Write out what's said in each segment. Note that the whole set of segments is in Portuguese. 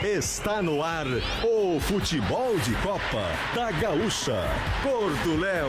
Está no ar o Futebol de Copa da Gaúcha. Gordo Léo.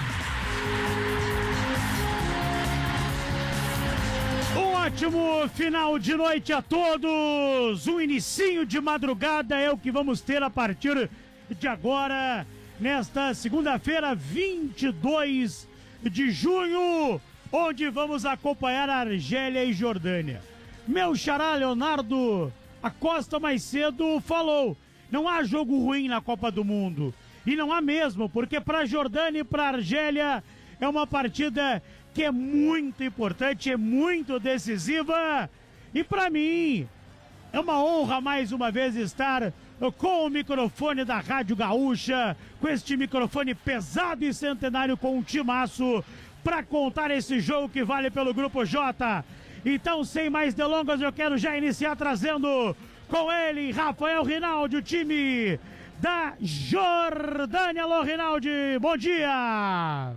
Um ótimo final de noite a todos. Um inicinho de madrugada é o que vamos ter a partir de agora, nesta segunda-feira, 22 de junho, onde vamos acompanhar a Argélia e Jordânia. Meu xará Leonardo Acosta mais cedo falou: não há jogo ruim na Copa do Mundo. E não há mesmo, porque para a Jordânia e para a Argélia é uma partida que é muito importante, é muito decisiva. E para mim é uma honra mais uma vez estar com o microfone da Rádio Gaúcha, com este microfone pesado e centenário, com um timaço para contar esse jogo que vale pelo Grupo J. Então, sem mais delongas, eu quero já iniciar trazendo com ele Rafael Rinaldi, o time da Jordânia. Alô, Rinaldi, bom dia!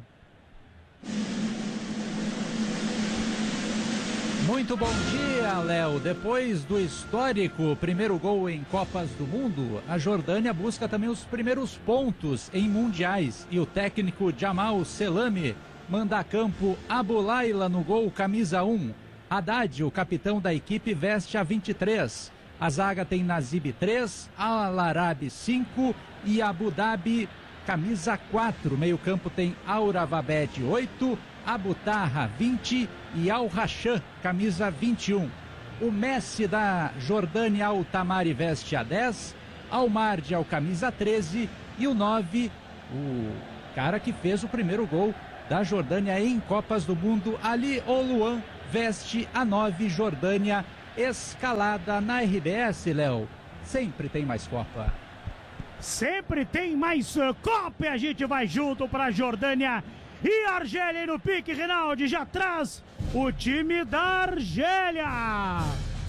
Muito bom dia, Léo. Depois do histórico primeiro gol em Copas do Mundo, a Jordânia busca também os primeiros pontos em mundiais. E o técnico Jamal Selami manda a campo Abu Laila no gol, camisa 1. Haddad, o capitão da equipe, veste a 23. A zaga tem Nazib 3, Al-Arabi 5 e Abu Dhabi, camisa 4. Meio campo tem Auravabed 8, Abu Taha 20 e Al-Rashan, camisa 21. O Messi da Jordânia, Al-Tamari, veste a 10, Al-Mardi, ao camisa 13 e o 9, o cara que fez o primeiro gol da Jordânia em Copas do Mundo, Ali Oluan, veste a 9. Jordânia escalada na RBS, Léo. Sempre tem mais Copa. Sempre tem mais Copa e a gente vai junto para a Jordânia e Argélia. E no pique, Rinaldi já traz o time da Argélia.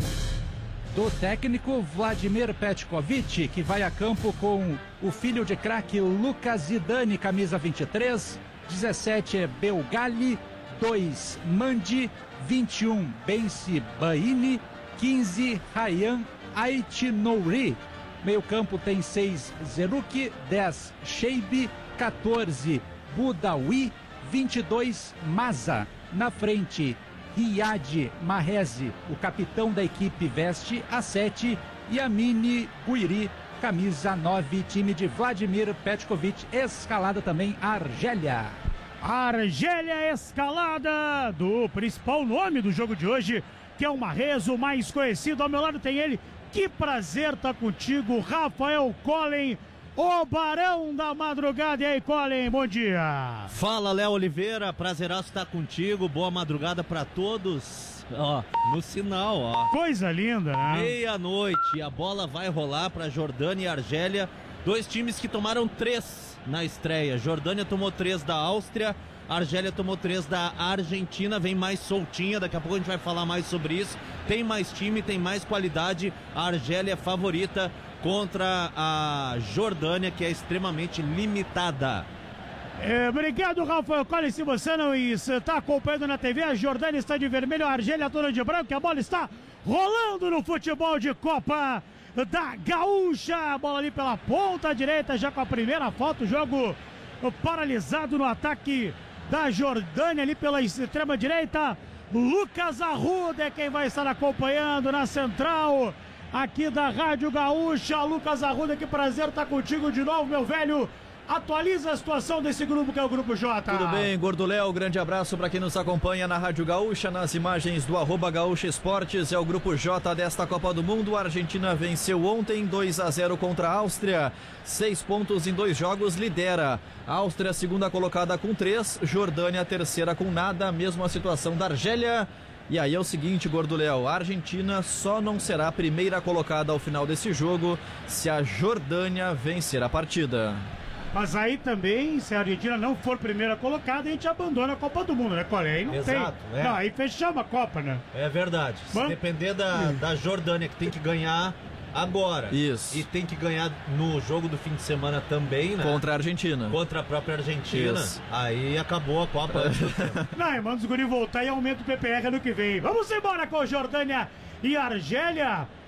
Do técnico Vladimir Petkovic, que vai a campo com o filho de craque Lucas Zidane, camisa 23, 17 é Belgali, 2 Mandi, 21 Bensi Baini, 15 Ryan Aitinouri. Meio campo tem 6 Zeruki, 10 Sheibi, 14 Budawi, 22 Maza. Na frente, Riyad Mahrez, o capitão da equipe, veste a 7 e Amini Guiri, camisa 9, time de Vladimir Petkovic. Escalada também a Argélia. Argélia escalada do principal nome do jogo de hoje, que é o Mahrez, o mais conhecido. Ao meu lado tem ele. Que prazer estar contigo, Rafael Collen, o Barão da Madrugada. E aí, Collen, bom dia. Fala, Léo Oliveira, prazeraço estar contigo. Boa madrugada para todos. Ó, no sinal, ó. Coisa linda, né? Meia-noite, a bola vai rolar para Jordânia e Argélia, dois times que tomaram 3 na estreia. Jordânia tomou 3 da Áustria, Argélia tomou 3 da Argentina. Vem mais soltinha, daqui a pouco a gente vai falar mais sobre isso. Tem mais time, tem mais qualidade. A Argélia é favorita contra a Jordânia, que é extremamente limitada. Obrigado, Rafael Collen. Se você não está acompanhando na TV, a Jordânia está de vermelho, a Argélia toda de branco, e a bola está rolando no futebol de Copa da Gaúcha. A bola ali pela ponta direita, já com a primeira falta. O jogo paralisado no ataque da Jordânia ali pela extrema direita. Lucas Arruda é quem vai estar acompanhando na central aqui da Rádio Gaúcha. Lucas Arruda, que prazer estar contigo de novo, meu velho. Atualiza a situação desse grupo que é o Grupo J. Tudo bem, Gordo Léo, grande abraço para quem nos acompanha na Rádio Gaúcha, nas imagens do @Gaúcha Esportes. É o Grupo J desta Copa do Mundo. A Argentina venceu ontem 2-0 contra a Áustria, 6 pontos em 2 jogos, lidera. A Áustria segunda colocada com 3, Jordânia terceira com nada, mesma situação da Argélia. E aí é o seguinte, Gordo Léo, a Argentina só não será a primeira colocada ao final desse jogo se a Jordânia vencer a partida. Mas aí também, se a Argentina não for primeira colocada, a gente abandona a Copa do Mundo, né, Collen? Aí não Exato, tem. é. Não, aí fechamos a Copa, né? É verdade. Se depender da Jordânia, que tem que ganhar agora. Isso. E tem que ganhar no jogo do fim de semana também, né? Contra a Argentina. Contra a própria Argentina. Isso. Aí acabou a Copa. Não, manda os guri voltar e aumenta o PPR ano que vem. Vamos embora com a Jordânia e Argélia.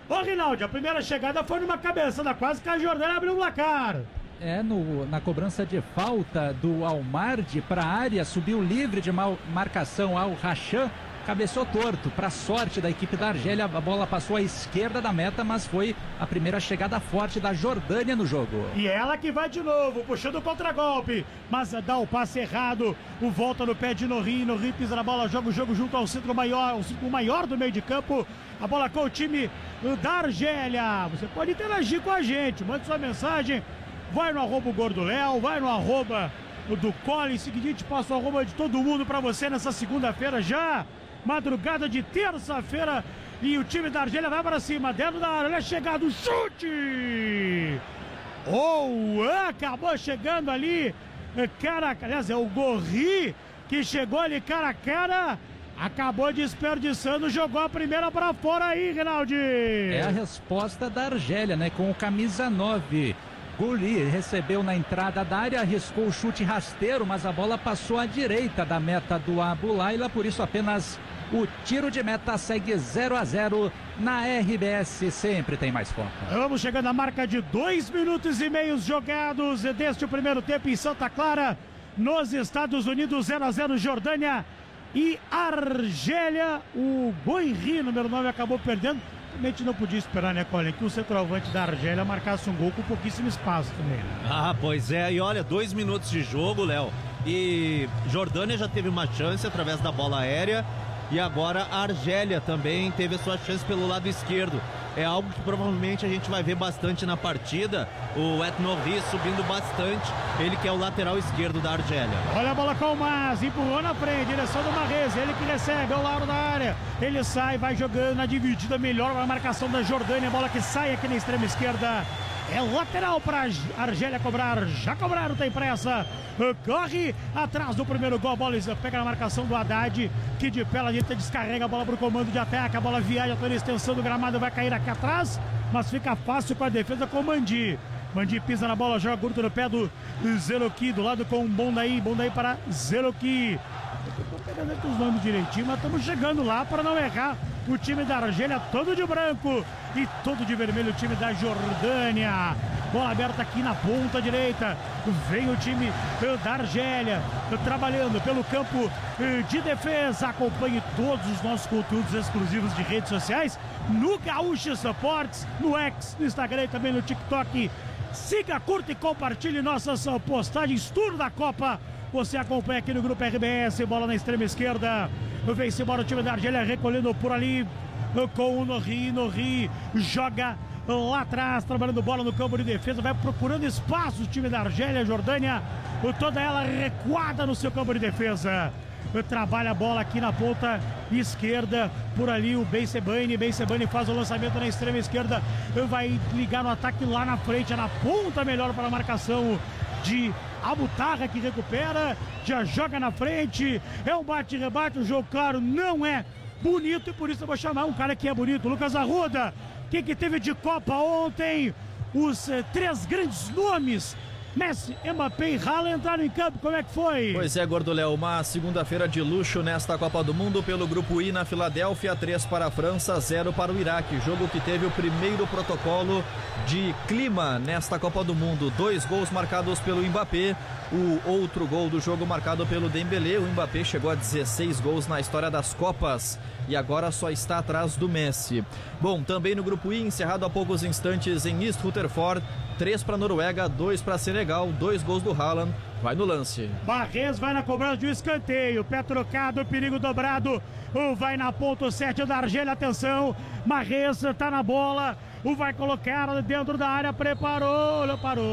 Ô, Rinaldi, a primeira chegada foi numa cabeçada, quase que a Jordânia abriu o placar. Na cobrança de falta do Almardi para a área, subiu livre de marcação ao Rachan, cabeçou torto. Para sorte da equipe da Argélia, a bola passou à esquerda da meta, mas foi a primeira chegada forte da Jordânia no jogo. E ela que vai de novo, puxando o contragolpe, mas dá o passe errado, o volta no pé de Norri pisa na bola, joga o jogo junto ao centro maior, o círculo maior do meio de campo, a bola com o time da Argélia. Você pode interagir com a gente, mande sua mensagem, vai no arroba Gordo Léo, vai no arroba do Collins, seguinte, a gente passa o arroba de todo mundo pra você nessa segunda-feira já. Madrugada de terça-feira e o time da Argélia vai para cima, dentro da área, chegado o chute! Acabou chegando ali, aliás, é o Gorri que chegou ali cara a cara, acabou desperdiçando, jogou a primeira para fora aí, Rinaldi! É a resposta da Argélia, né, com o camisa 9. Guli recebeu na entrada da área, arriscou o chute rasteiro, mas a bola passou à direita da meta do Abu Laila, por isso apenas o tiro de meta segue 0-0 na RBS, sempre tem mais Copa. Vamos chegando à marca de 2 minutos e meio jogados deste primeiro tempo em Santa Clara, nos Estados Unidos, 0-0 Jordânia e Argélia. O Goinri, número 9, acabou perdendo. A gente não podia esperar, né, Colin, que o centroavante da Argélia marcasse um gol com pouquíssimo espaço também. Ah, pois é, e olha, 2 minutos de jogo, Léo, e Jordânia já teve uma chance através da bola aérea, e agora a Argélia também teve a sua chance pelo lado esquerdo. É algo que provavelmente a gente vai ver bastante na partida, o Etnorri subindo bastante, ele que é o lateral esquerdo da Argélia. Olha a bola com o Mas, empurrou na frente, direção do Marrez, ele que recebe ao lado da área, ele sai, vai jogando na dividida, melhor a marcação da Jordânia, a bola que sai aqui na extrema esquerda, é lateral para a Argélia cobrar, já cobraram, tem pressa, corre atrás do primeiro gol, a bola pega na marcação do Haddad, que de pé a direita descarrega a bola para o comando de ataque, a bola viaja pela extensão do gramado, vai cair aqui atrás, mas fica fácil com a defesa com o Mandi. Mandi pisa na bola, joga curto no pé do Zeroki, do lado com o Bondaí para Zeroki. Estou pegando aqui os nomes direitinho, mas estamos chegando lá para não errar. O time da Argélia todo de branco e todo de vermelho o time da Jordânia. Bola aberta aqui na ponta direita. Vem o time da Argélia trabalhando pelo campo de defesa. Acompanhe todos os nossos conteúdos exclusivos de redes sociais no Gaúcha Esportes, no X, no Instagram e também no TikTok. Siga, curta e compartilhe nossas postagens. Tour da Copa. Você acompanha aqui no Grupo RBS, bola na extrema esquerda. Vem-se embora o time da Argélia recolhendo por ali com o Norri joga lá atrás, trabalhando bola no campo de defesa, vai procurando espaço o time da Argélia, Jordânia, toda ela recuada no seu campo de defesa. Trabalha a bola aqui na ponta esquerda, por ali o Ben Sebaini faz o lançamento na extrema esquerda, vai ligar no ataque lá na frente, é na ponta melhor para a marcação de Abutarra, que recupera, já joga na frente, é um bate-rebate, o jogo, claro, não é bonito, e por isso eu vou chamar um cara que é bonito, Lucas Arruda. O que teve de Copa ontem? Os 3 grandes nomes, Messi, Mbappé e Haaland, entraram em campo, como é que foi? Pois é, Gordo Léo, uma segunda-feira de luxo nesta Copa do Mundo pelo Grupo I na Filadélfia, 3 para a França, 0 para o Iraque, jogo que teve o primeiro protocolo de clima nesta Copa do Mundo, 2 gols marcados pelo Mbappé, o outro gol do jogo marcado pelo Dembélé. O Mbappé chegou a 16 gols na história das Copas e agora só está atrás do Messi. Bom, também no Grupo I, encerrado há poucos instantes em East Rutherford, 3 para a Noruega, 2 para Senegal, 2 gols do Haaland, vai no lance. Barres vai na cobrança de um escanteio, pé trocado, perigo dobrado, vai na ponta 7 da Argélia, atenção, Barres tá na bola, vai colocar dentro da área, preparou,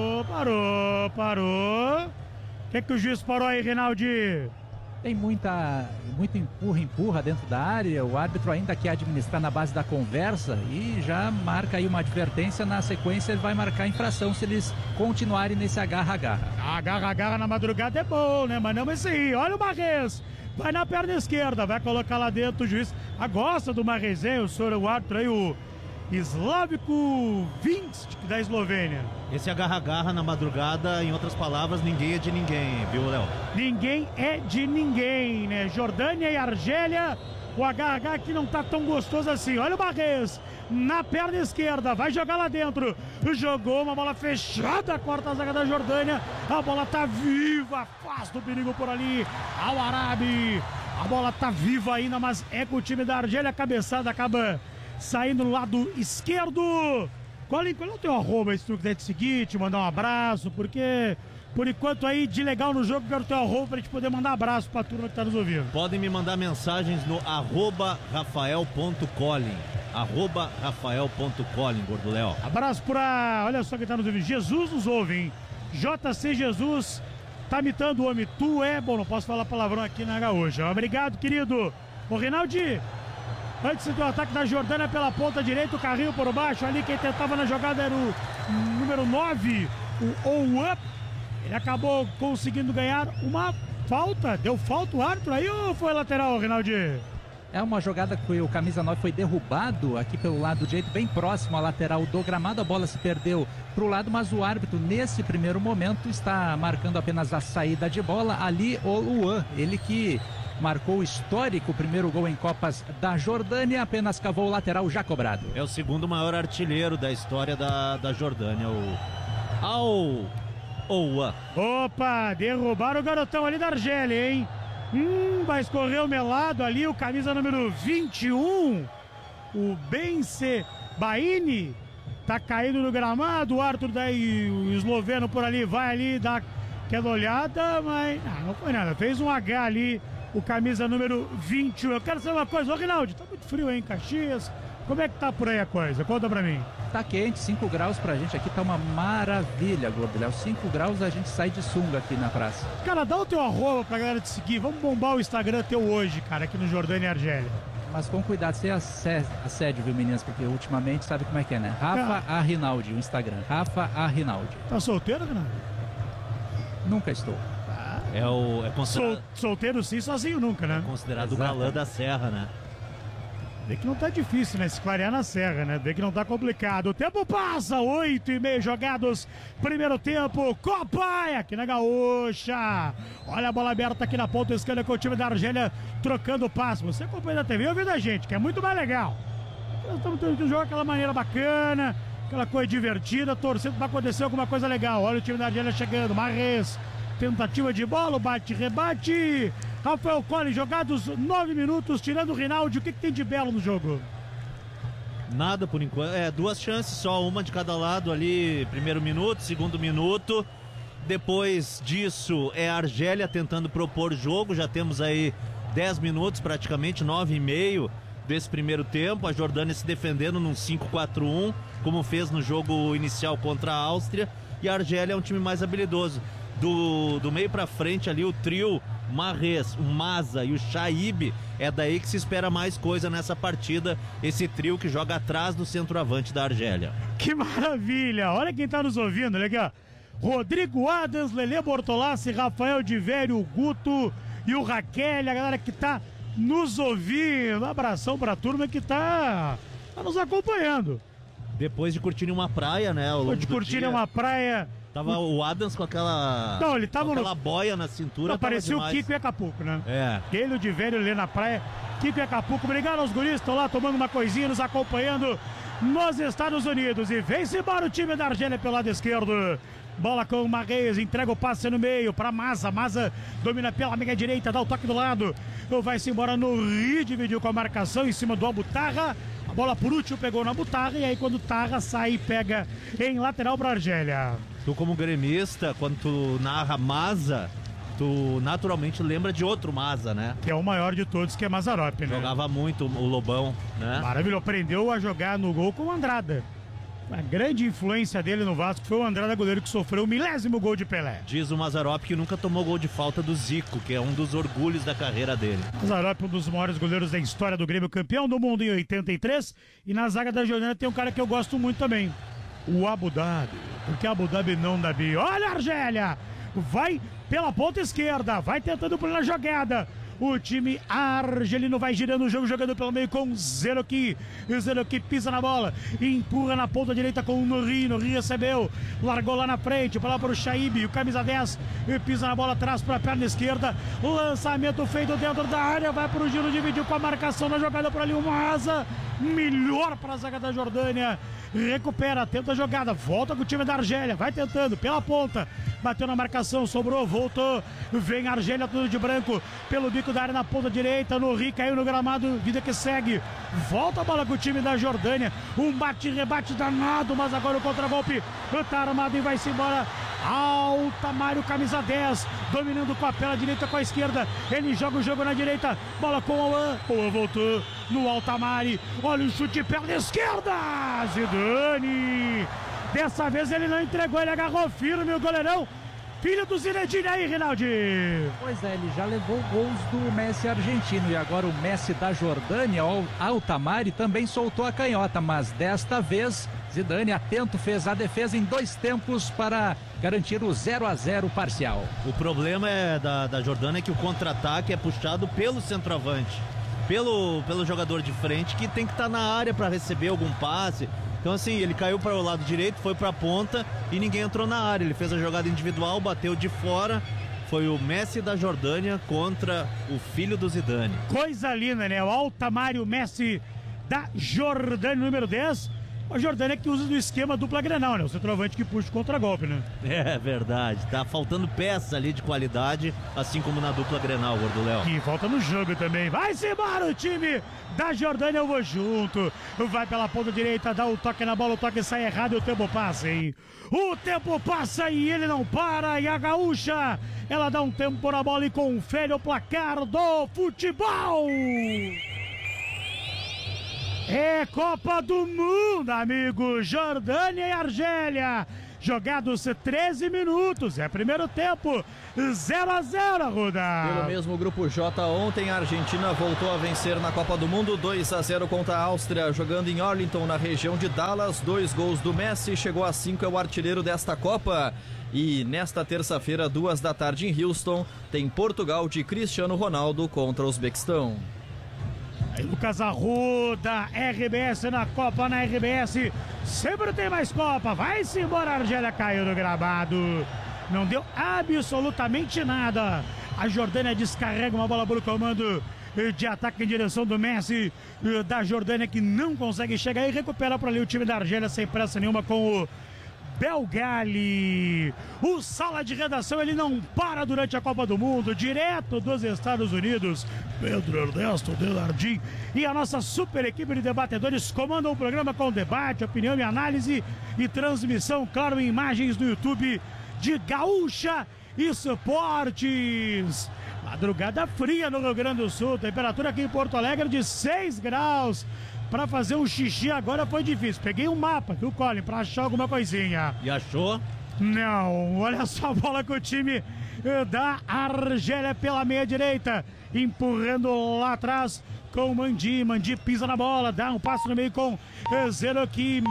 parou. O que o juiz parou aí, Rinaldi? Tem muito empurra dentro da área, o árbitro ainda quer administrar na base da conversa e já marca aí uma advertência, na sequência ele vai marcar infração se eles continuarem nesse agarra-agarra. Agarra-agarra na madrugada é bom, né? Mas não esse aí, olha o Marrez, vai na perna esquerda, vai colocar lá dentro o juiz, gosta do Marrezinho, o árbitro aí, o Slavko Vincic da Eslovênia. Esse agarra-agarra na madrugada, em outras palavras, ninguém é de ninguém, viu, Léo? Ninguém é de ninguém, né? Jordânia e Argélia O HH aqui não tá tão gostoso assim. Olha o Barres na perna esquerda, vai jogar lá dentro. Jogou uma bola fechada, corta a zaga da Jordânia. A bola tá viva, afasta o perigo por ali. Ao Arabi. A bola tá viva ainda, mas é com o time da Argélia. A cabeçada acaba saindo no lado esquerdo. Colin, qual é o teu arroba se tu quiser te seguir, te mandar um abraço, porque por enquanto aí de legal no jogo, quero o teu arroba pra gente poder mandar abraço pra turma que tá nos ouvindo. Podem me mandar mensagens no @rafael.colin. @rafael.colin, Gordo Léo. Abraço pra, olha só quem tá nos ouvindo, Jesus nos ouve, hein? JC Jesus, tá imitando o homem, tu é, bom, não posso falar palavrão aqui na Gaúcha. Obrigado, querido. Ô, Rinaldi, antes do ataque da Jordânia pela ponta direita, o carrinho por baixo, ali quem tentava na jogada era o número 9, o Ouap. Ele acabou conseguindo ganhar uma falta. Deu falta o árbitro aí ou foi lateral, Rinaldi? É uma jogada que o camisa 9 foi derrubado aqui pelo lado direito, bem próximo à lateral do gramado. A bola se perdeu para o lado, mas o árbitro, nesse primeiro momento, está marcando apenas a saída de bola. Ali o Luan, ele que marcou o histórico primeiro gol em Copas da Jordânia, apenas cavou o lateral já cobrado. É o segundo maior artilheiro da história da Jordânia, o Ouan. Opa, derrubaram o garotão ali da Argélia, hein? Vai escorrer o melado ali, o camisa número 21, o Bence Baini, tá caindo no gramado. O Arthur daí, o esloveno por ali, vai ali, dá aquela olhada, mas não foi nada, fez um H ali, o camisa número 21. Eu quero saber uma coisa, ô Rinaldi, tá muito frio aí em Caxias, como é que tá por aí a coisa? Conta pra mim. Tá quente, 5 graus pra gente aqui, tá uma maravilha, Gordo Léo. 5 graus a gente sai de sunga aqui na praça. Cara, dá o teu arroba pra galera te seguir. Vamos bombar o Instagram teu hoje, cara, aqui no Jordânia e Argélia. Mas com cuidado, sem assédio, viu, meninas? Porque ultimamente sabe como é que é, né? Rafa A. Rinaldi, o Instagram. Rafa A. Rinaldi. Tá solteiro, Rinaldi? Nunca estou. É considerado... Solteiro sim, sozinho nunca, né? É considerado o galã da serra, né? Vê que não tá difícil, né? Se clarear na serra, né? Vê que não tá complicado. O tempo passa, 8:30 jogados. Primeiro tempo, Copa aqui na Gaúcha. Olha a bola aberta aqui na ponta esquerda com o time da Argélia trocando passe. Você acompanha da TV ouvindo a gente, que é muito mais legal. Nós estamos tendo que jogar aquela maneira bacana, aquela coisa divertida, torcendo pra acontecer alguma coisa legal. Olha o time da Argélia chegando, Marres. Tentativa de bola, bate-rebate. Rafael Colin, jogados 9 minutos, tirando o Rinaldi. O que tem de belo no jogo? Nada por enquanto. 2 chances só, uma de cada lado ali. Primeiro minuto, segundo minuto. Depois disso é a Argélia tentando propor jogo. Já temos aí 10 minutos, praticamente 9,5 desse primeiro tempo. A Jordânia se defendendo num 5-4-1, como fez no jogo inicial contra a Áustria. E a Argélia é um time mais habilidoso. Do meio pra frente ali, o trio Marres, o Maza e o Shaib, é daí que se espera mais coisa nessa partida. Esse trio que joga atrás do centroavante da Argélia. Que maravilha! Olha quem tá nos ouvindo, olha aqui, ó. Rodrigo Adams, Lelê Bortolassi, Rafael de Velho, o Guto e o Raquel, a galera que tá nos ouvindo. Um abração pra turma que tá nos acompanhando. Depois de curtirem uma praia, né? Depois de curtirem uma praia. Tava o Adams com aquela. Não, ele tava com aquela boia na cintura. Não, parecia o Kiko e Acapulco, né? É. Ele de Velho ali na praia. Kiko e Acapulco. Obrigado aos guris, estão lá tomando uma coisinha, nos acompanhando nos Estados Unidos. E vem-se embora o time da Argélia pelo lado esquerdo. Bola com o Marres, entrega o passe no meio para Maza. Maza domina pela meia direita, dá o toque do lado. Vai-se embora no Rio, dividiu com a marcação em cima do Abutarra. A bola por último pegou na Abutarra e aí quando o Tarra sai pega em lateral para a Argélia. Tu como gremista, quando tu narra Maza, tu naturalmente lembra de outro Maza, né? Que é o maior de todos, que é Mazarop, né? Jogava muito o Lobão, né? Maravilhoso, aprendeu a jogar no gol com o Andrada. A grande influência dele no Vasco foi o Andrada, goleiro que sofreu o 1000º gol de Pelé. Diz o Mazarop que nunca tomou gol de falta do Zico, que é um dos orgulhos da carreira dele. Mazarop, um dos maiores goleiros da história do Grêmio, campeão do mundo em 83. E na zaga da Jordânia tem um cara que eu gosto muito também, o Abu Dhabi. Porque Abu Dhabi não dá bi. Olha a Argélia! Vai pela ponta esquerda, vai tentando por na jogada. O time argelino vai girando o jogo, jogando pelo meio com Zeroki. Zeroki pisa na bola, empurra na ponta direita com o Nuri. Nuri recebeu, largou lá na frente, para lá para o Shaib. O camisa 10 pisa na bola atrás para a perna esquerda. Lançamento feito dentro da área, vai para o giro, dividiu com a marcação na jogada por ali. Uma asa melhor para a zaga da Jordânia. Recupera, tenta a jogada, volta com o time da Argélia, vai tentando pela ponta, bateu na marcação, sobrou, voltou, vem a Argélia tudo de branco, pelo bico da área na ponta direita, Nuri caiu no gramado, vida que segue, volta a bola com o time da Jordânia, um bate-rebate danado, mas agora o contragolpe tá armado e vai-se embora. Altamário, camisa 10, dominando com a pela direita com a esquerda, ele joga o jogo na direita, bola com o Oan, Oan voltou no Altamari, olha o chute perna esquerda, Zidane, dessa vez ele não entregou, ele agarrou firme o goleirão, filho do Zinedine aí, Rinaldi. Pois é, ele já levou gols do Messi argentino e agora o Messi da Jordânia, o Altamari, também soltou a canhota, mas desta vez Zidane, atento, fez a defesa em 2 tempos para garantir o 0-0 parcial. O problema da Jordânia é que o contra-ataque é puxado pelo centroavante, pelo jogador de frente, que tem que estar na área para receber algum passe. Então assim, ele caiu para o lado direito, foi para a ponta e ninguém entrou na área. Ele fez a jogada individual, bateu de fora. Foi o Messi da Jordânia contra o filho do Zidane. Coisa linda, né? O Altamário, Messi da Jordânia, número 10. A Jordânia que usa do esquema dupla Grenal, né? O centroavante que puxa o contra-golpe, né? É verdade, tá faltando peça ali de qualidade, assim como na dupla Grenal, Gordo Léo. E volta no jogo também. Vai-se embora o time da Jordânia, eu vou junto. Vai pela ponta direita, dá o toque na bola, o toque sai errado e o tempo passa, hein? O tempo passa e ele não para. E a Gaúcha, ela dá um tempo na bola e confere o placar do futebol. É Copa do Mundo, amigo. Jordânia e Argélia. Jogados 13 minutos. É primeiro tempo. 0-0, Arruda. Pelo mesmo grupo J, ontem a Argentina voltou a vencer na Copa do Mundo. 2-0 contra a Áustria. Jogando em Arlington, na região de Dallas. 2 gols do Messi. Chegou a 5, é o artilheiro desta Copa. E nesta terça-feira, 2 da tarde em Houston, tem Portugal de Cristiano Ronaldo contra o Uzbequistão. Aí Lucas Arruda, RBS na Copa, na RBS, sempre tem mais Copa, vai-se embora, a Argélia caiu no gramado, não deu absolutamente nada, a Jordânia descarrega uma bola pelo comando de ataque em direção do Messi, da Jordânia que não consegue chegar e recupera por ali o time da Argélia sem pressa nenhuma com o Belgali. O Sala de Redação, ele não para durante a Copa do Mundo, direto dos Estados Unidos. Pedro Ernesto Delardim e a nossa super equipe de debatedores comandam o programa com debate, opinião e análise e transmissão, claro, em imagens do YouTube de Gaúcha Esportes. Madrugada fria no Rio Grande do Sul, temperatura aqui em Porto Alegre de 6 graus. Pra fazer um xixi agora foi difícil. Peguei um mapa, viu, Colin, pra achar alguma coisinha. E achou? Não, olha só a bola com o time da Argélia pela meia direita. Empurrando lá atrás com o Mandi. Mandi pisa na bola, dá um passo no meio com Zeroki.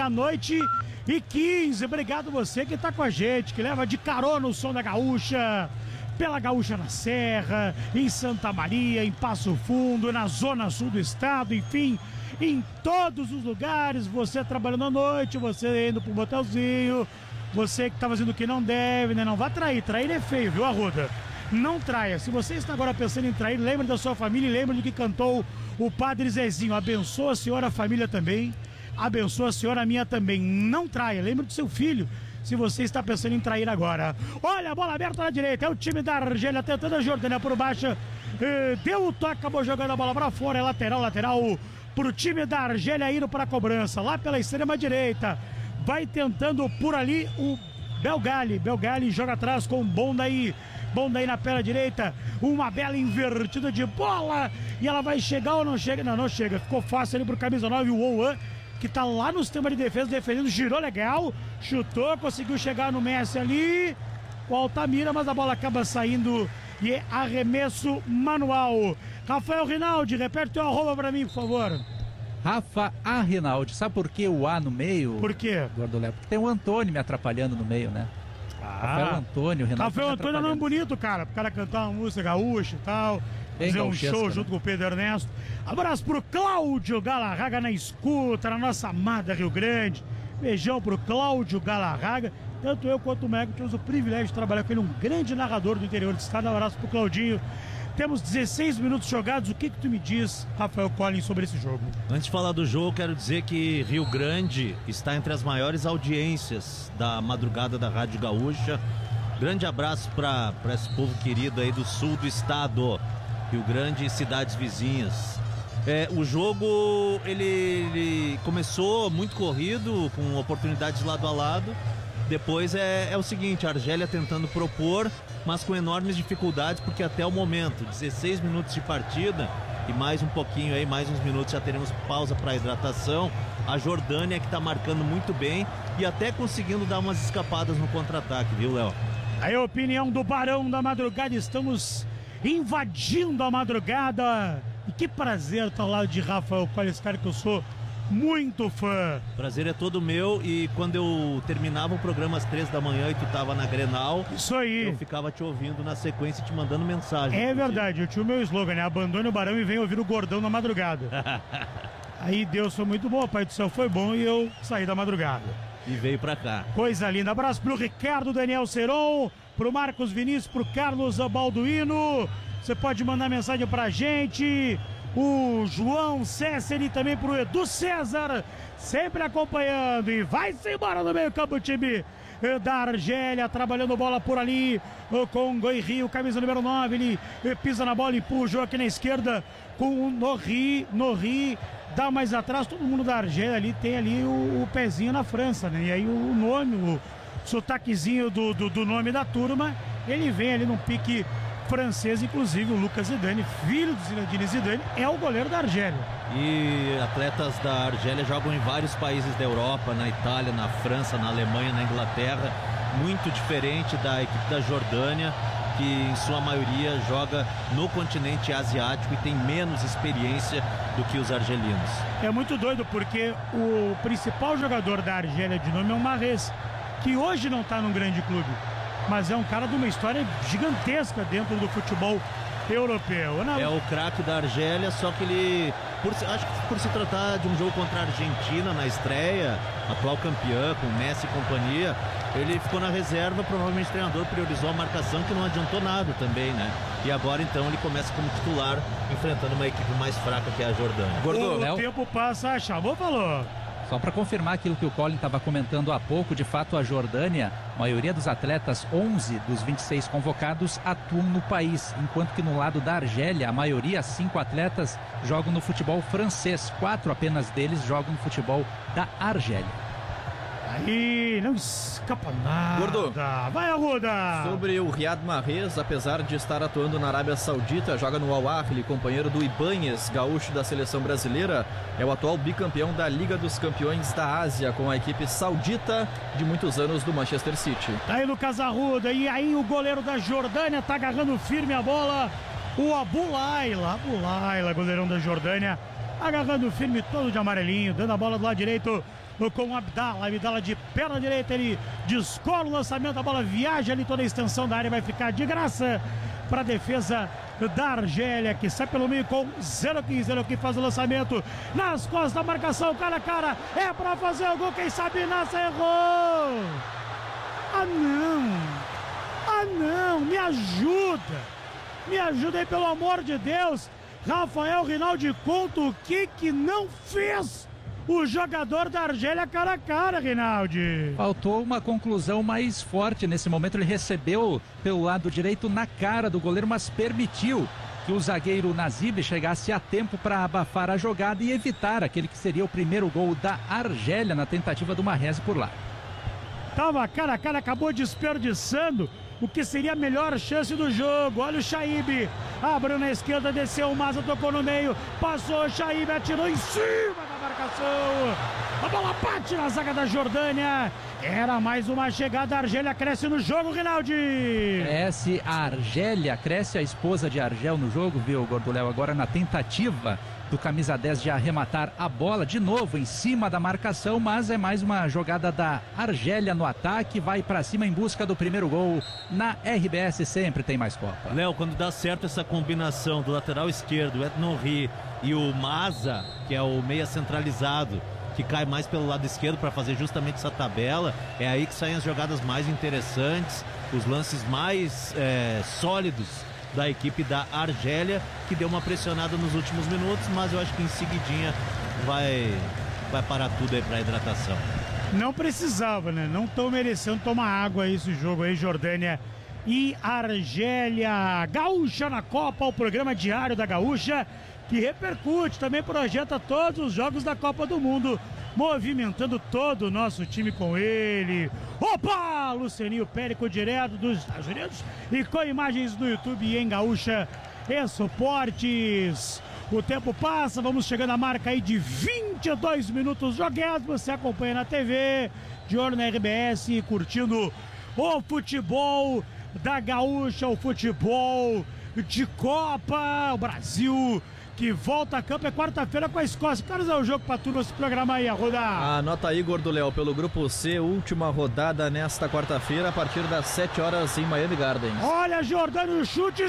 00:15. Obrigado você que tá com a gente, que leva de carona o som da Gaúcha. Pela Gaúcha na Serra, em Santa Maria, em Passo Fundo, na zona sul do estado, enfim, em todos os lugares, você trabalhando à noite, você indo pro motelzinho, você que tá fazendo o que não deve, né? Não vá trair é feio, viu, Arruda? Não traia. Se você está agora pensando em trair, lembre da sua família e lembre do que cantou o Padre Zezinho. Abençoa a senhora, a família também, abençoa a senhora, a minha também. Não traia, lembre do seu filho. Se você está pensando em trair agora. Olha a bola aberta na direita. É o time da Argélia tentando a Jordânia por baixo. Deu o toque, acabou jogando a bola para fora. É lateral para o time da Argélia indo para a cobrança. Lá pela extrema direita. Vai tentando por ali o Belgali. Belgali joga atrás com o Bondaí. Bondaí na perna direita. Uma bela invertida de bola. E ela vai chegar ou não chega? Não, não chega. Ficou fácil ali para o camisa 9, o Oan, que tá lá no sistema de defesa defendendo, girou legal, chutou, conseguiu chegar no Messi ali, o Altamira, mas a bola acaba saindo e é arremesso manual. Rafael Rinaldi, repete teu arroba pra mim, por favor. Rafa A. Rinaldi, sabe por que o A no meio? Por quê? Gordo Léo? Porque tem o Antônio me atrapalhando no meio, né? Rafael Antônio, Rinaldi. Rafael Antônio é um nome bonito, cara, pro cara cantar uma música gaúcha e tal. fazer um show junto com o Pedro Ernesto. Abraço pro Cláudio Galarraga na escuta, na nossa amada Rio Grande. Beijão pro Cláudio Galarraga. Tanto eu quanto o Mego temos o privilégio de trabalhar com ele, um grande narrador do interior do estado. Um abraço pro Claudinho. Temos 16 minutos jogados. O que tu me diz, Rafael Collins, sobre esse jogo? Antes de falar do jogo, quero dizer que Rio Grande está entre as maiores audiências da madrugada da Rádio Gaúcha. Grande abraço para esse povo querido aí do sul do estado, Rio Grande e cidades vizinhas. O jogo ele começou muito corrido, com oportunidades lado a lado. Depois é o seguinte, a Argélia tentando propor, mas com enormes dificuldades, porque até o momento, 16 minutos de partida e mais um pouquinho aí, mais uns minutos, já teremos pausa para hidratação. A Jordânia que está marcando muito bem e até conseguindo dar umas escapadas no contra-ataque, viu, Léo? Aí a opinião do Barão da Madrugada, estamos invadindo a madrugada. E que prazer estar ao lado de Rafael Collins, cara que eu sou muito fã. Prazer é todo meu, e quando eu terminava o programa às 3 da manhã e tu tava na Grenal, isso aí, eu ficava te ouvindo na sequência e te mandando mensagem. É verdade, eu tinha o meu slogan, né? Abandone o Barão e venha ouvir o Gordão na madrugada. Aí Deus foi muito bom, Pai do Céu foi bom e eu saí da madrugada. E veio pra cá. Coisa linda. Abraço pro Ricardo Daniel Seron, pro Marcos Vinícius, pro Carlos Balduino. Você pode mandar mensagem pra gente. O João César e também pro Edu César, sempre acompanhando. E vai-se embora no meio campo o time da Argélia, trabalhando bola por ali com o Goiry, o camisa número 9, ele pisa na bola e puxa aqui na esquerda com o Norri, dá mais atrás, todo mundo da Argélia ali tem ali o pezinho na França, né? E aí o nome, o sotaquezinho do nome da turma, ele vem ali num pique francês, inclusive o Lucas Zidane, filho do Zinedine Zidane, é o goleiro da Argélia. E atletas da Argélia jogam em vários países da Europa, na Itália, na França, na Alemanha, na Inglaterra, muito diferente da equipe da Jordânia, que em sua maioria joga no continente asiático e tem menos experiência do que os argelinos. É muito doido porque o principal jogador da Argélia de nome é o Mahrez, que hoje não está num grande clube, mas é um cara de uma história gigantesca dentro do futebol europeu. Não? É o craque da Argélia, só que ele, acho que por se tratar de um jogo contra a Argentina na estreia, atual campeã, com Messi e companhia, ele ficou na reserva, provavelmente o treinador priorizou a marcação, que não adiantou nada também, né? E agora então ele começa como titular, enfrentando uma equipe mais fraca que é a Jordânia. O tempo passa, chamou, falou. Só para confirmar aquilo que o Colin estava comentando há pouco, de fato a Jordânia, a maioria dos atletas, 11 dos 26 convocados, atuam no país, enquanto que no lado da Argélia, a maioria, 5 atletas, jogam no futebol francês, 4 apenas deles jogam no futebol da Argélia. Aí, não escapa nada. Gordo, vai, Arruda. Sobre o Riyad Mahrez, apesar de estar atuando na Arábia Saudita, joga no Al Ahly, companheiro do Ibáñez, gaúcho da seleção brasileira, é o atual bicampeão da Liga dos Campeões da Ásia, com a equipe saudita de muitos anos do Manchester City. Tá aí Lucas Arruda, e aí o goleiro da Jordânia tá agarrando firme a bola, o Abu Laila, goleirão da Jordânia, agarrando firme, todo de amarelinho, dando a bola do lado direito com o Abdallah de perna direita, ele descola o lançamento, a bola viaja ali toda a extensão da área, vai ficar de graça para a defesa da Argélia, que sai pelo meio com Zerouki faz o lançamento nas costas da marcação, cara a cara, é para fazer o gol, quem sabe Nassa errou. Não, me ajuda aí, pelo amor de Deus. Rafael Rinaldi, conta o que não fez o jogador da Argélia cara a cara, Rinaldi. Faltou uma conclusão mais forte. Nesse momento ele recebeu pelo lado direito na cara do goleiro, mas permitiu que o zagueiro Nazib chegasse a tempo para abafar a jogada e evitar aquele que seria o primeiro gol da Argélia na tentativa do Mahrez por lá. Tava cara a cara, acabou desperdiçando o que seria a melhor chance do jogo. Olha o Chaib, abriu na esquerda, desceu o Maza, tocou no meio, passou o Chaib, atirou em cima da marcação, a bola bate na zaga da Jordânia. Era mais uma chegada, a Argélia cresce no jogo, Rinaldi. Cresce a Argélia, cresce a esposa de Argel no jogo, viu, Gordoléu? Agora na tentativa do camisa 10 de arrematar a bola de novo em cima da marcação, mas é mais uma jogada da Argélia no ataque, vai para cima em busca do primeiro gol. Na RBS sempre tem mais Copa. Léo, quando dá certo essa combinação do lateral esquerdo, o Etnonri, e o Maza, que é o meia centralizado, que cai mais pelo lado esquerdo para fazer justamente essa tabela, é aí que saem as jogadas mais interessantes, os lances mais sólidos da equipe da Argélia, que deu uma pressionada nos últimos minutos, mas eu acho que em seguidinha vai parar tudo aí para hidratação. Não precisava, né? Não estão merecendo tomar água esse jogo aí, Jordânia e Argélia. Gaúcha na Copa, o programa diário da Gaúcha, que repercute, também projeta todos os jogos da Copa do Mundo, movimentando todo o nosso time com ele. Opa! Lucianinho Périco, direto dos Estados Unidos, e com imagens no YouTube e em Gaúcha Esportes. O tempo passa, vamos chegando à marca aí de 22 minutos jogados. Você acompanha na TV, de olho na RBS, curtindo o futebol da Gaúcha, o futebol de Copa. O Brasil que volta a campo, é quarta-feira com a Escócia. Carlos, é o jogo pra turma se programar aí, a rodar. Anota aí, Gordo Léo, pelo grupo C, última rodada nesta quarta-feira, a partir das 7 horas em Miami Gardens. Olha, Jordânia, o chute,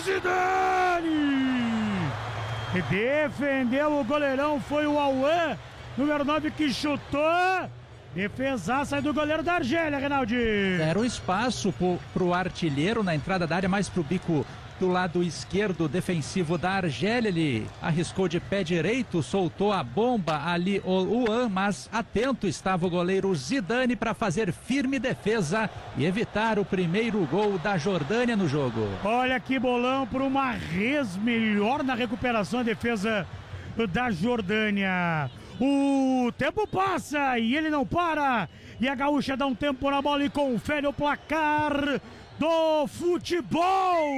Zidane! Defendeu o goleirão, foi o Auan, número 9, que chutou. Defesaça aí do goleiro da Argélia, Reinaldi. Era um espaço pro artilheiro na entrada da área, mais pro bico do lado esquerdo defensivo da Argélia. Ele arriscou de pé direito, soltou a bomba ali o Luan, mas atento estava o goleiro Zidane para fazer firme defesa e evitar o primeiro gol da Jordânia no jogo. Olha que bolão para o Marrez, melhor na recuperação, a defesa da Jordânia. O tempo passa e ele não para, e a Gaúcha dá um tempo na bola e confere o placar do futebol.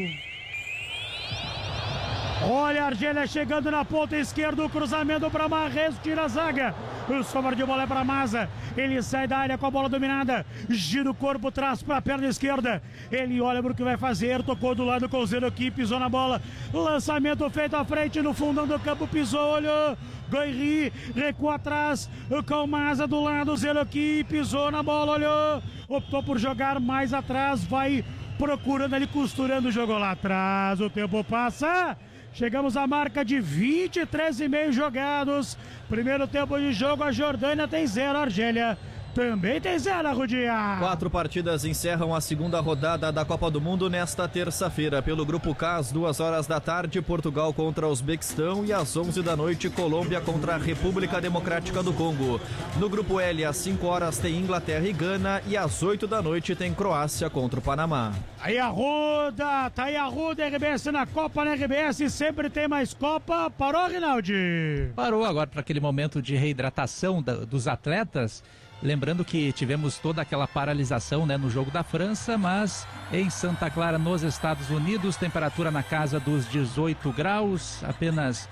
Olha a Argélia chegando na ponta esquerda, o cruzamento para Marrez, tira a zaga, o sobra de bola é para Maza, ele sai da área com a bola dominada, gira o corpo, traz para a perna esquerda, ele olha para o que vai fazer, tocou do lado com o Zeroqui, pisou na bola, lançamento feito à frente no fundão do campo, pisou, olhou, Goiri, recua atrás com Maza do lado, Zeroqui pisou na bola, olhou, optou por jogar mais atrás, vai procurando ali, costurando o jogo lá atrás. O tempo passa, chegamos à marca de 23,5 jogados. Primeiro tempo de jogo, a Jordânia tem 0, a Argélia também tem 0, Rudia. 4 partidas encerram a segunda rodada da Copa do Mundo nesta terça-feira. Pelo grupo K, às 2 horas da tarde, Portugal contra o Uzbequistão, e às 11 da noite, Colômbia contra a República Democrática do Congo. No grupo L, às 5 horas, tem Inglaterra e Gana, e às 8 da noite tem Croácia contra o Panamá. Aí a Ruda, tá aí a Ruda, RBS na Copa, na RBS sempre tem mais Copa. Parou, Rinaldi? Parou agora para aquele momento de reidratação dos atletas. Lembrando que tivemos toda aquela paralisação, né, no jogo da França, mas em Santa Clara, nos Estados Unidos, temperatura na casa dos 18 graus, apenas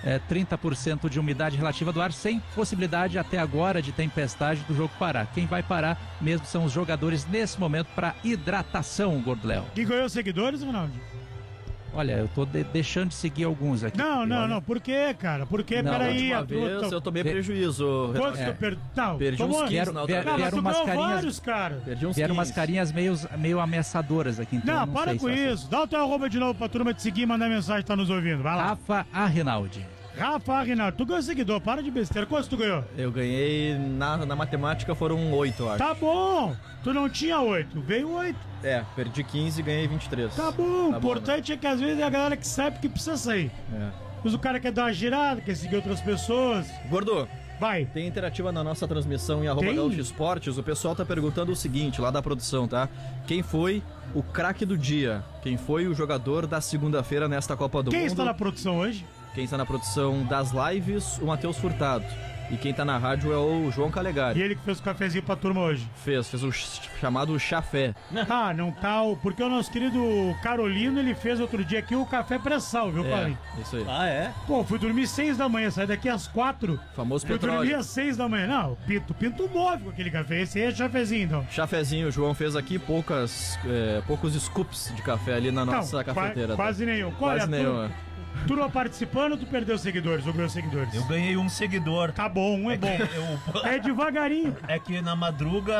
30% de umidade relativa do ar, sem possibilidade até agora de tempestade do jogo parar. Quem vai parar mesmo são os jogadores nesse momento para hidratação, Gordo Léo. E ganhou seguidores, Ronaldo? Olha, eu tô deixando de seguir alguns aqui. Não, por quê, cara? Porque, peraí... Eu tomei prejuízo. Perdi uns 15 na outra vez. Vieram umas carinhas, vários, cara. Vieram umas carinhas meio ameaçadoras aqui. Então não para com isso. Dá o teu arroba de novo pra turma te seguir e mandar mensagem, tá nos ouvindo. Vai lá. Rafa Arrinaldi. Rafa Arrinaldi, tu ganhou seguidor, para de besteira. Quantos tu ganhou? Eu ganhei, na matemática foram 8, eu acho. Tá bom, tu não tinha 8, veio 8. Perdi 15 e ganhei 23. Tá bom, o importante é que às vezes é a galera que sabe que precisa sair. Mas o cara quer dar uma girada, quer seguir outras pessoas. Gordo, vai. Tem interativa na nossa transmissão em @Gaúcha Esportes. O pessoal tá perguntando o seguinte, lá da produção, tá? Quem foi o craque do dia? Quem foi o jogador da segunda-feira nesta Copa do Mundo? Quem está na produção hoje? Quem está na produção das lives, o Matheus Furtado. E quem tá na rádio é o João Calegari. E ele que fez o cafezinho pra turma hoje? Fez o chamado chafé. Não tá, porque o nosso querido Carolino, ele fez outro dia aqui o café pré-sal, viu, Paulinho? Isso aí. Ah, é? Pô, fui dormir 6 da manhã, saí daqui às 4. Famoso fui petróleo. dormir às 6 da manhã. Não, Pinto move com aquele café. Esse aí é chafezinho, então. Chafezinho, o João fez aqui poucos scoops de café ali na nossa cafeteira. Quase nenhum. Quase nenhum. Turma participando, tu perdeu seguidores ou ganhou seguidores? Eu ganhei um seguidor. Tá bom, um é bom. É devagarinho. É que na madruga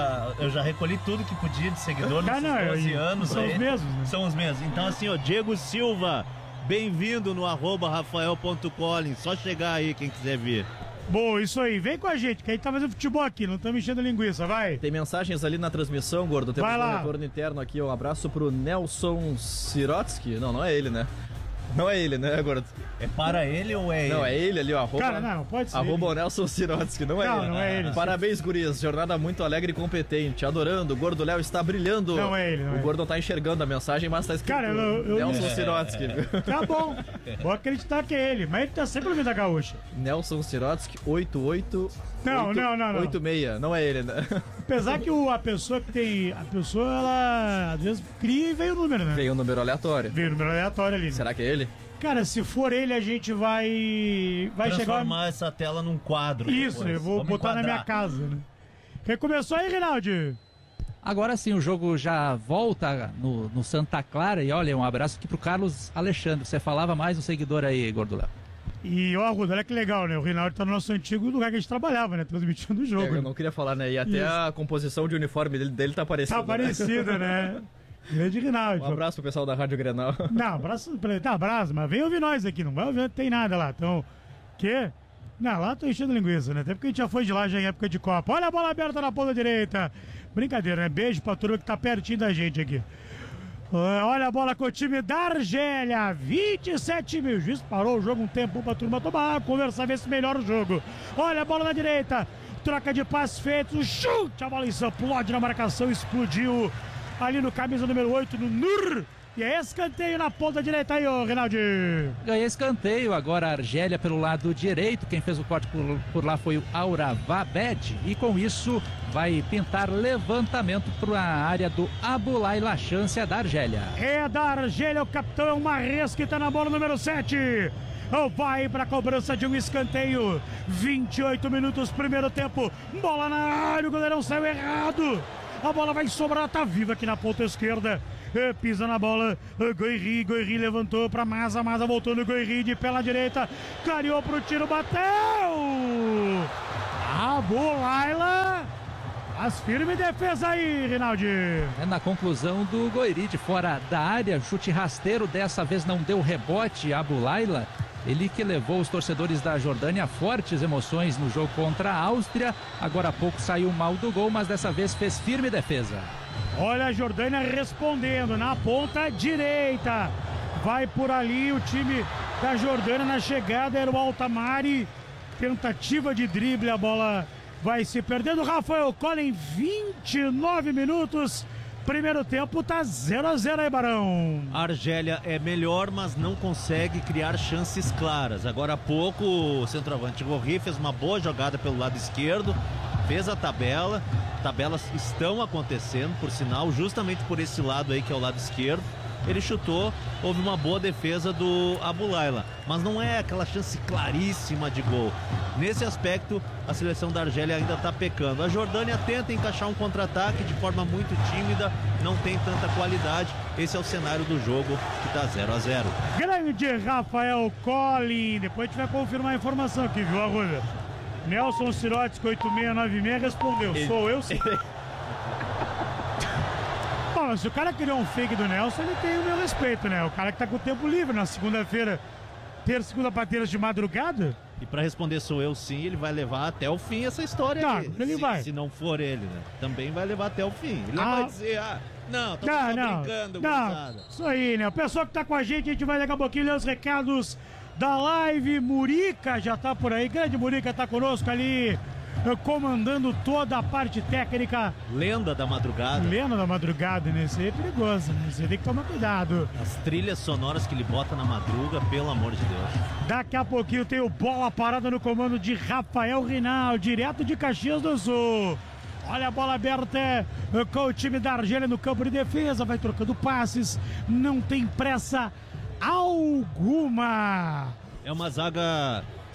eu já recolhi tudo que podia de seguidor nesses 12 anos. São aí. os mesmos, né? São os mesmos. Então assim, ó, Diego Silva, bem-vindo no @rafael.collins. Só chegar aí quem quiser vir. Bom, isso aí. Vem com a gente, que a gente tá fazendo futebol aqui, não estamos enchendo linguiça, vai. Tem mensagens ali na transmissão, Gordo. Temos Vai lá. um retorno interno aqui. Um abraço pro Nelson Sirotsky. Não é ele, né? Não é ele, né, Gordo? É para ele ou é ele? Não, é ele ali, ó. Cara, não, pode ser. Arroba o Nelson Sirotsky, não é ele. Não é ele. Parabéns, gurias. Jornada muito alegre e competente. Adorando. O Gordo Léo está brilhando. Não é ele, não é O ele. Gordo não tá enxergando a mensagem, mas tá escrito Cara, eu- Nelson Sirotsky. Tá bom. Vou acreditar que é ele, mas ele tá sempre no meio da gaúcha. Nelson Sirotsky, 88... Não. 86. Não é ele, né? Apesar que a pessoa que tem. A pessoa, ela às vezes cria e vem o número, né? Veio um número aleatório. Vem o número aleatório ali. Né? Será que é ele? Cara, se for ele, a gente vai Transformar chegar. essa tela num quadro. Isso, depois. eu vou Vamos botar na minha enquadrar. casa, né? Quem começou aí, Reinaldo? Agora sim, o jogo já volta no Santa Clara. E olha, um abraço aqui pro Carlos Alexandre. Você falava mais um seguidor aí, Gordo Léo. E, ó, Arruda, olha que legal, né? O Reinaldo tá no nosso antigo lugar que a gente trabalhava, né? Transmitindo o jogo. Eu não queria falar, né? E até Isso. a composição de uniforme dele tá parecida. Tá parecido, né? Grande Reinaldo. Um abraço pro pessoal da Rádio Grenal. Não, abraço pra ele. Tá, abraço, mas vem ouvir nós aqui, não vai ouvir, não tem nada lá. Então, quê? Não, lá tô enchendo linguiça, né? Até porque a gente já foi de lá já em época de Copa. Olha a bola aberta na ponta direita. Brincadeira, né? Beijo pra turma que tá pertinho da gente aqui. Olha a bola com o time da Argélia, 27 mil. O juiz parou o jogo um tempo pra turma tomar água, conversar, ver se melhora o jogo. Olha a bola na direita, troca de passes feitos, chute, a bola explode na marcação, explodiu ali no camisa número 8, no Nur. E é escanteio na ponta direita aí, ô Reinaldo. Ganhei escanteio, agora a Argélia pelo lado direito. Quem fez o corte por lá foi o Auravabed. E com isso vai pintar levantamento para a área do Abulaila. Chance é da Argélia. É da Argélia, o capitão é o Marres que tá na bola número 7. Vai para a cobrança de um escanteio. 28 minutos, primeiro tempo. Bola na área, o goleirão saiu errado. A bola vai sobrar, tá viva aqui na ponta esquerda. Pisa na bola, Goiri levantou pra Maza voltou no Goiri de pé na direita, clareou pro tiro, bateu! A Bulaila faz firme defesa aí, Reinaldo. É na conclusão do Goiri de fora da área, chute rasteiro, dessa vez não deu rebote a Bulaila. Ele que levou os torcedores da Jordânia a fortes emoções no jogo contra a Áustria. Agora há pouco saiu mal do gol, mas dessa vez fez firme defesa. Olha a Jordânia respondendo na ponta direita. Vai por ali o time da Jordânia na chegada, era o Altamari. Tentativa de drible, a bola vai se perdendo. Rafael Collin, 29 minutos. Primeiro tempo tá 0-0 aí, Barão. A Argélia é melhor, mas não consegue criar chances claras. Agora há pouco o centroavante Gorri fez uma boa jogada pelo lado esquerdo, fez a tabela. Tabelas estão acontecendo, por sinal, justamente por esse lado aí que é o lado esquerdo. Ele chutou, houve uma boa defesa do Abulaila, mas não é aquela chance claríssima de gol. Nesse aspecto, a seleção da Argélia ainda está pecando. A Jordânia tenta encaixar um contra-ataque de forma muito tímida, não tem tanta qualidade. Esse é o cenário do jogo que está 0-0. Grande Rafael Collin. Depois a gente vai confirmar a informação aqui, viu, Arruda? Nelson Sirotsky, 8696, respondeu. Sou eu, sim. Bom, se o cara criou um fake do Nelson, ele tem o meu respeito, né? O cara que tá com o tempo livre na segunda-feira, terça, segunda para terça de madrugada. E para responder sou eu sim, ele vai levar até o fim essa história aí. Ele vai. Se não for ele, né? Também vai levar até o fim. Ele não vai dizer, não, tô só brincando, não, isso aí, né? O pessoal que tá com a gente vai daqui a pouquinho ler os recados da live. Murica já tá por aí, grande Murica tá conosco ali, comandando toda a parte técnica. Lenda da madrugada. Lenda da madrugada, né? Isso aí é perigoso, né? Você tem que tomar cuidado. As trilhas sonoras que ele bota na madruga, pelo amor de Deus. Daqui a pouquinho tem o Bola Parada no comando de Rafael Reinaldo, direto de Caxias do Sul. Olha a bola aberta com o time da Argélia no campo de defesa, vai trocando passes, não tem pressa alguma. É uma zaga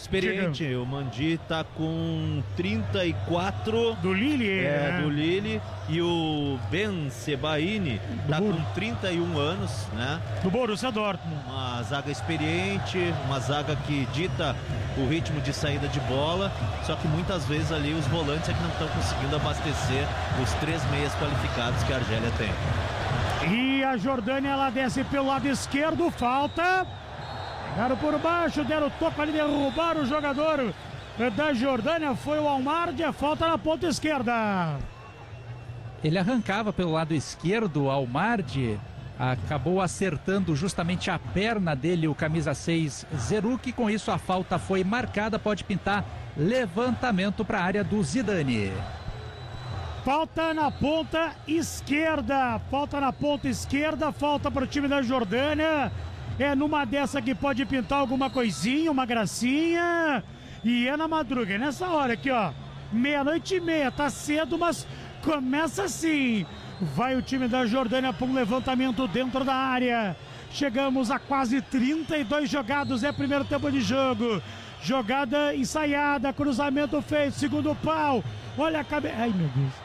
Experiente, o Mandi tá com 34. Do Lille, né? Do Lille. E o Ben Sebaini tá com 31 anos, né? Do Borussia Dortmund. Uma zaga experiente, uma zaga que dita o ritmo de saída de bola, só que muitas vezes ali os volantes é que não estão conseguindo abastecer os 3 meias qualificados que a Argélia tem. E a Jordânia, ela desce pelo lado esquerdo, falta. Pegaram por baixo, deram o toque ali, derrubaram o jogador da Jordânia, foi o Almardi, falta na ponta esquerda. Ele arrancava pelo lado esquerdo, Almardi acabou acertando justamente a perna dele, o camisa 6, Zeruk, com isso a falta foi marcada, pode pintar levantamento para a área do Zidane. Falta na ponta esquerda, falta para o time da Jordânia. É numa dessa que pode pintar alguma coisinha, uma gracinha. E é na madruga, é nessa hora aqui, ó. 00:30, tá cedo, mas começa assim. Vai o time da Jordânia para um levantamento dentro da área. Chegamos a quase 32 jogados, é primeiro tempo de jogo. Jogada ensaiada, cruzamento feito, segundo pau. Olha a cabeça. Ai, meu Deus.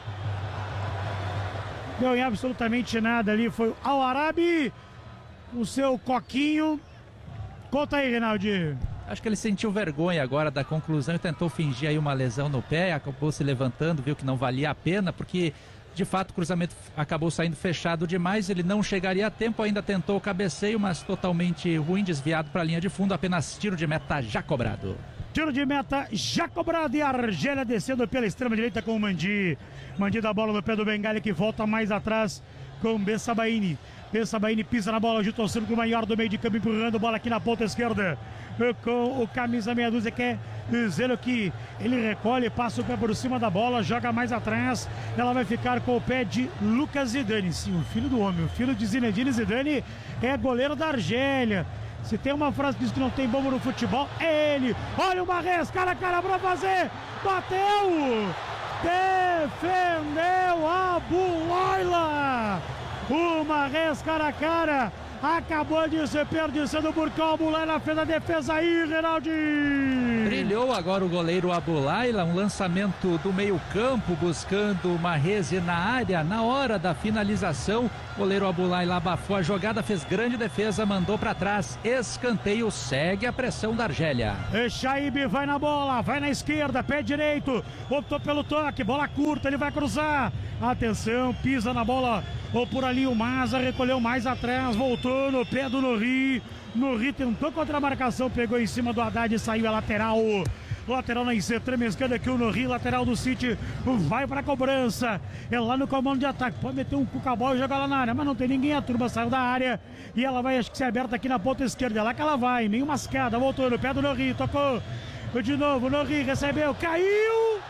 Deu em absolutamente nada ali, foi o Al-Arabi. O seu coquinho. Conta aí, Reinaldi. Acho que ele sentiu vergonha agora da conclusão e tentou fingir aí uma lesão no pé, acabou se levantando, viu que não valia a pena, porque de fato o cruzamento acabou saindo fechado demais, ele não chegaria a tempo, ainda tentou o cabeceio, mas totalmente ruim, desviado para a linha de fundo, apenas tiro de meta já cobrado. Tiro de meta já cobrado e a Argélia descendo pela extrema direita com o Mandi. Mandi dá a bola no pé do Bengali que volta mais atrás com o Bessabaini. Bessabaini pisa na bola junto ao círculo maior do meio de campo, empurrando bola aqui na ponta esquerda com o camisa meia dúzia que é Zeruk. Ele recolhe, passa o pé por cima da bola, joga mais atrás. Ela vai ficar com o pé de Lucas Zidane. Sim, o filho do homem, o filho de Zinedine Zidane é goleiro da Argélia. Se tem uma frase que diz que não tem bomba no futebol, é ele. Olha o Marres, cara a cara pra fazer. Bateu! Defendeu a Bulaila! O Marres cara a cara. Acabou de ser perdido por Abulai na frente da defesa aí, Reinaldi. Brilhou agora o goleiro Abulaila, um lançamento do meio campo buscando uma reze na área. Na hora da finalização, o goleiro Abulaila abafou a jogada, fez grande defesa, mandou para trás, escanteio, segue a pressão da Argélia. Shaib vai na bola, vai na esquerda, pé direito, optou pelo toque, bola curta, ele vai cruzar. Atenção, pisa na bola, ou por ali o Maza recolheu mais atrás, voltou no pé do Norri. Norri tentou contra a marcação, pegou em cima do Haddad e saiu a lateral. Lateral na extrema esquerda aqui o Norri, lateral do City, vai para a cobrança. É lá no comando de ataque, pode meter um cucabol e jogar lá na área, mas não tem ninguém, a turma saiu da área e ela vai, acho que ser aberta aqui na ponta esquerda. É lá que ela vai, meio mascada, voltou no pé do Norri, tocou de novo, o Norri recebeu, caiu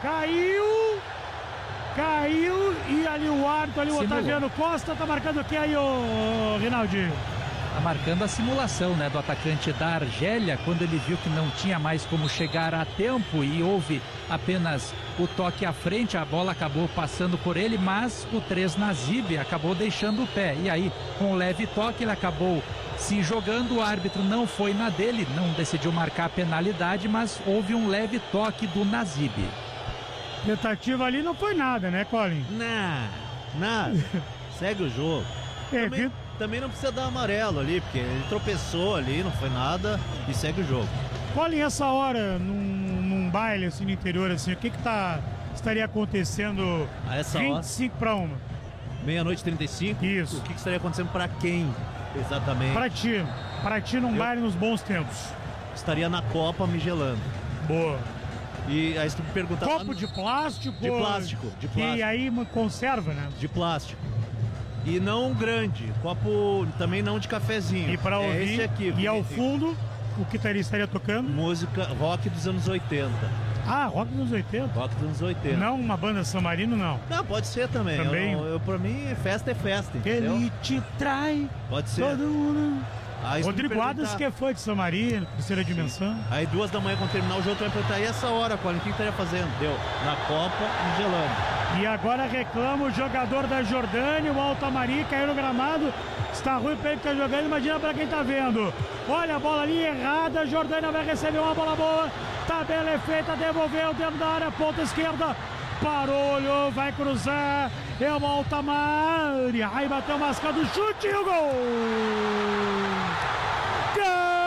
e ali o árbitro, ali o Otaviano Costa, tá marcando o que aí, ô Rinaldi? Tá marcando a simulação, né, do atacante da Argélia, quando ele viu que não tinha mais como chegar a tempo e houve apenas o toque à frente, a bola acabou passando por ele, mas o 3 Nazib acabou deixando o pé, e aí com o leve toque ele acabou se jogando, o árbitro não foi na dele, não decidiu marcar a penalidade, mas houve um leve toque do Nazib. Tentativa ali não foi nada, né, Colin? Nada. Segue o jogo. Também não precisa dar amarelo ali, porque ele tropeçou ali, não foi nada, e segue o jogo. Colin, essa hora, num baile assim no interior, assim, o que estaria acontecendo a essa 25 para 1? 00:35? Isso. O que estaria acontecendo para quem, exatamente? Para ti num baile nos bons tempos. Estaria na Copa me gelando. Boa. E aí se tu me perguntar... Copo de plástico? De plástico. E aí conserva, né? De plástico. E não grande, copo também não de cafezinho. E para ouvir, esse aqui, e ao fundo, o que estaria tocando? Música rock dos anos 80. Ah, rock dos anos 80? Rock dos anos 80. Não uma banda San Marino, não? Não, pode ser também. Pra mim, festa é festa, entendeu? Ele te trai. Pode ser. Todo mundo... Aí, Rodrigo Adams, que foi de San Marino, terceira dimensão. Aí 2 da manhã, quando terminar o jogo, tu vai perguntar, e essa hora, Colin, o que estaria fazendo? Deu, na Copa, me gelando. E agora reclama o jogador da Jordânia, o Altamari, caiu no gramado, Está ruim para ele que tá jogando, imagina para quem tá vendo. Olha a bola ali errada, Jordânia vai receber uma bola boa. Tabela é feita, devolveu dentro da área, ponta esquerda. Parou, olhou, vai cruzar. É uma Altamar. Aí bateu mascado, chute e o gol! Gol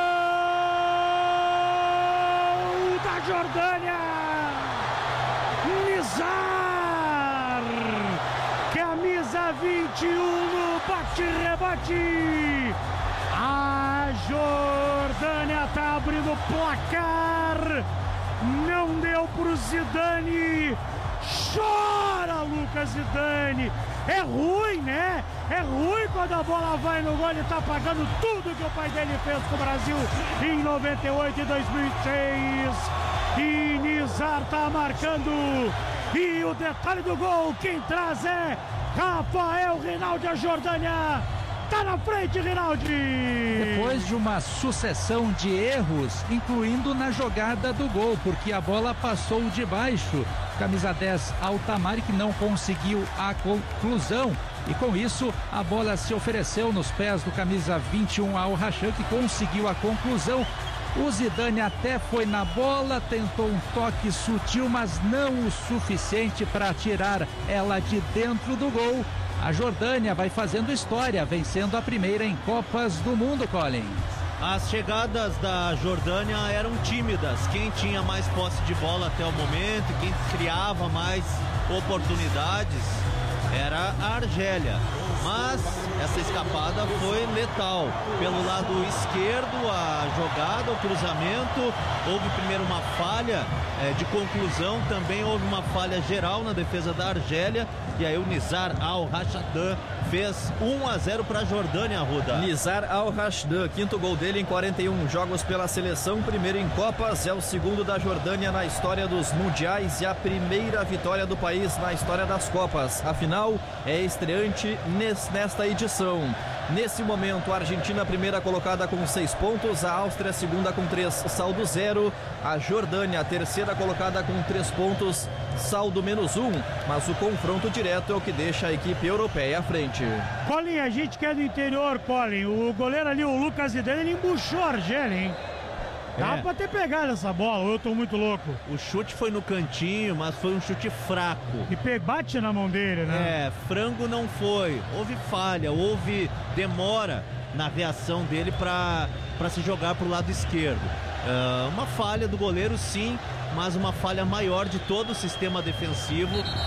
da Jordânia! Nizar! Camisa 21 no bate-rebate! A Jordânia tá abrindo o placar! Não deu pro Zidane! Chora, Lucas Zidane! É ruim, né? É ruim quando a bola vai no gol. Ele tá pagando tudo que o pai dele fez com o Brasil em 98 e 2006. E Nizar tá marcando. E o detalhe do gol, quem traz é Rafael Rinaldi. A Jordânia tá na frente, Rinaldi! Depois de uma sucessão de erros, incluindo na jogada do gol, porque a bola passou de baixo. Camisa 10, Altamar, que não conseguiu a conclusão. E com isso, a bola se ofereceu nos pés do camisa 21, Al Rachan, que conseguiu a conclusão. O Zidane até foi na bola, tentou um toque sutil, mas não o suficiente para tirar ela de dentro do gol. A Jordânia vai fazendo história, vencendo a primeira em Copas do Mundo, Colin. As chegadas da Jordânia eram tímidas. Quem tinha mais posse de bola até o momento, quem criava mais oportunidades, era a Argélia. Mas essa escapada foi letal. Pelo lado esquerdo, a jogada, o cruzamento, houve primeiro uma falha de conclusão, também houve uma falha geral na defesa da Argélia, e aí o Nizar Al Rachan fez 1-0 para a Jordânia, Arruda. Nizar Al Rachan, quinto gol dele em 41 jogos pela seleção, primeiro em Copas, é o segundo da Jordânia na história dos mundiais e a primeira vitória do país na história das Copas. Afinal, é estreante nesta edição. Nesse momento, a Argentina primeira colocada com 6 pontos, a Áustria segunda com 3, saldo 0, a Jordânia terceira colocada com 3 pontos, saldo -1, mas o confronto direto é o que deixa a equipe europeia à frente. Colin, a gente que é do interior, Colin, o goleiro ali, o Lucas Zidane, ele embuchou a Argélia, hein? Dá pra ter pegado essa bola, eu tô muito louco. O chute foi no cantinho, mas foi um chute fraco. E bate na mão dele, né? Frango não foi. Houve falha, houve demora na reação dele para se jogar pro lado esquerdo. Uma falha do goleiro, sim, mas uma falha maior de todo o sistema defensivo.